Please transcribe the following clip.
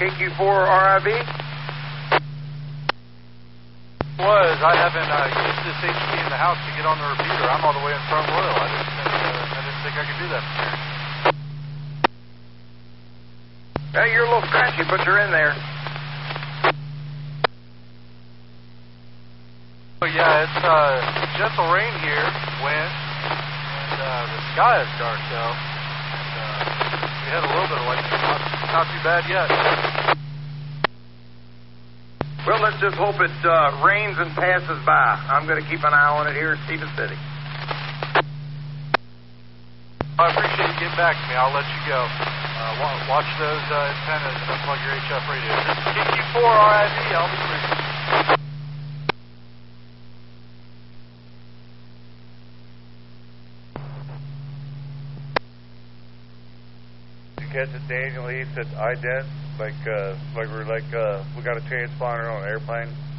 KQ4 RIV? I haven't used this HT in the house to get on the repeater. I'm all the way in front Royal. I didn't think I could do that from here. Well, you're a little scratchy, but you're in there. Oh, yeah, it's gentle rain here, wind, and the sky is dark, though. And we had a little bit of lightning, not too bad yet. Well, let's just hope it rains and passes by. I'm going to keep an eye on it here in Stevens City. I appreciate you getting back to me. I'll let you go. Watch those antennas and unplug your HF radio. This is KQ4 RIV. I'll be brief. Catch it, Daniel. He said ident, we got a transponder on an airplane.